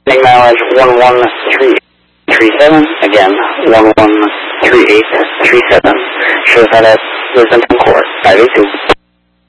mileage 11337. Again, 113837. Shows that at Lisbon Court, 582.